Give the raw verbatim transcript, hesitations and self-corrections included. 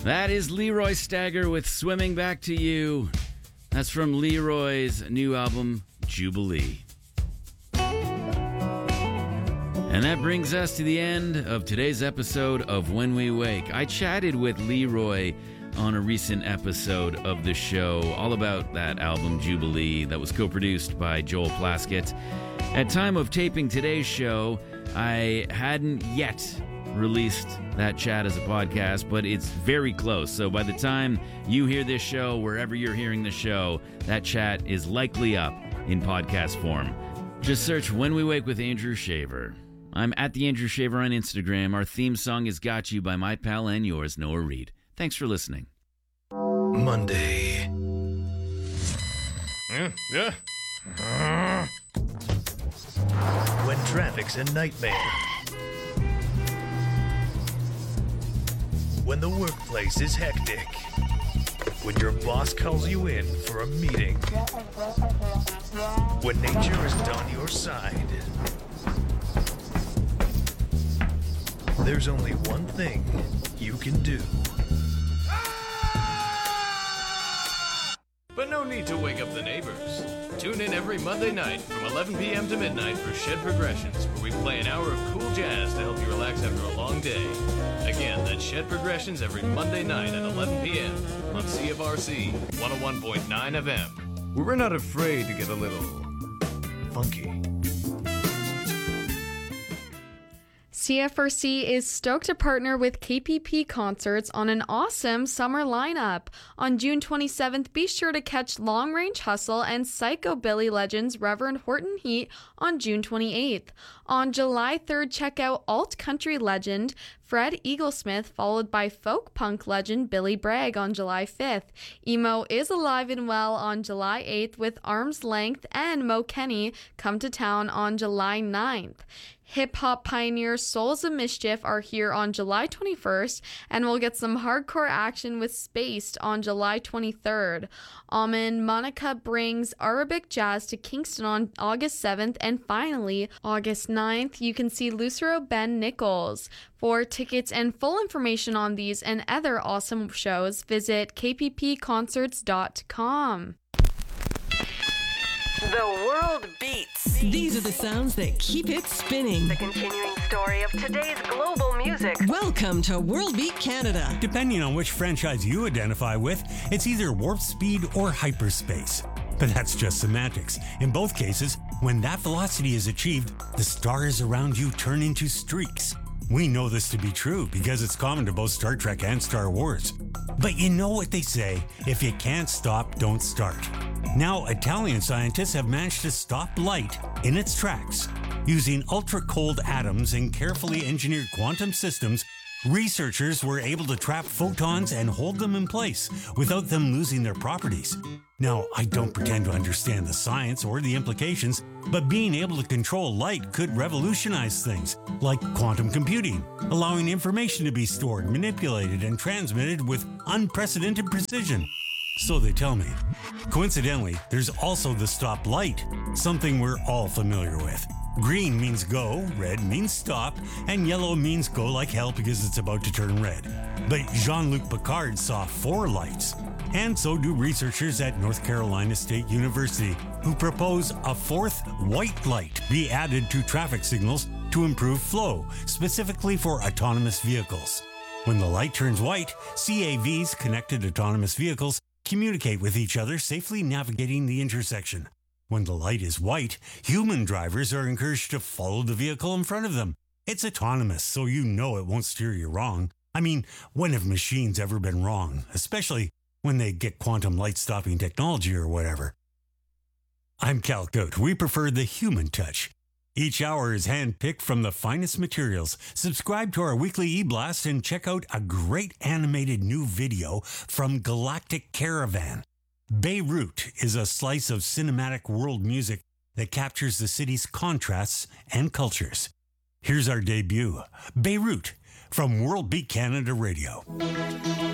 That is Leroy Stagger with Swimming Back to You. That's from Leroy's new album, Jubilee. And that brings us to the end of today's episode of When We Wake. I chatted with Leroy on a recent episode of the show all about that album, Jubilee, that was co-produced by Joel Plaskett. At time of taping today's show, I hadn't yet released that chat as a podcast, but it's very close. So by the time you hear this show, wherever you're hearing the show, that chat is likely up in podcast form. Just search When We Wake with Andrew Shaver. I'm at the Andrew Shaver on Instagram. Our theme song is Got You by my pal and yours, Noah Reed. Thanks for listening. Monday. Yeah, yeah. Uh. When traffic's a nightmare. When the workplace is hectic. When your boss calls you in for a meeting. When nature isn't on your side. There's only one thing you can do. But no need to wake up the neighbors. Tune in every Monday night from eleven p.m. to midnight for Shed Progressions, where we play an hour of cool jazz to help you relax after a long day. Again, that's Shed Progressions every Monday night at eleven p.m. on C F R C one oh one point nine F M, where we're not afraid to get a little funky. C F R C is stoked to partner with K P P Concerts on an awesome summer lineup. On June twenty-seventh, be sure to catch Long Range Hustle and Psychobilly legends Reverend Horton Heat on June twenty-eighth. On July third, check out alt country legend Fred Eaglesmith, followed by folk punk legend Billy Bragg on July fifth. Emo is alive and well on July eighth with Arm's Length and Mo Kenny come to town on July ninth. Hip-hop pioneer Souls of Mischief are here on July twenty-first, and we'll get some hardcore action with Spaced on July twenty-third. Almond Monica brings Arabic jazz to Kingston on August seventh, and finally, August ninth, you can see Lucero Ben Nichols. For tickets and full information on these and other awesome shows, visit k p p concerts dot com. The world beats. These are the sounds that keep it spinning. The continuing story of today's global music. Welcome to World Beat Canada. Depending on which franchise you identify with, it's either warp speed or hyperspace. But that's just semantics. In both cases, when that velocity is achieved, the stars around you turn into streaks. We know this to be true because it's common to both Star Trek and Star Wars. But you know what they say, if you can't stop, don't start. Now, Italian scientists have managed to stop light in its tracks. Using ultra-cold atoms and carefully engineered quantum systems, researchers were able to trap photons and hold them in place without them losing their properties. Now, I don't pretend to understand the science or the implications, but being able to control light could revolutionize things, like quantum computing, allowing information to be stored, manipulated, and transmitted with unprecedented precision. So they tell me. Coincidentally, there's also the stop light, something we're all familiar with. Green means go, red means stop, and yellow means go like hell because it's about to turn red. But Jean-Luc Picard saw four lights, and so do researchers at North Carolina State University, who propose a fourth white light be added to traffic signals to improve flow, specifically for autonomous vehicles. When the light turns white, C A Vs, connected autonomous vehicles, communicate with each other, safely navigating the intersection. When the light is white, human drivers are encouraged to follow the vehicle in front of them. It's autonomous, so you know it won't steer you wrong. I mean, when have machines ever been wrong? Especially when they get quantum light-stopping technology or whatever. I'm Cal Goat. We prefer the human touch. Each hour is hand-picked from the finest materials. Subscribe to our weekly e-blast and check out a great animated new video from Galactic Caravan. Beirut is a slice of cinematic world music that captures the city's contrasts and cultures. Here's our debut, Beirut, from World Beat Canada Radio.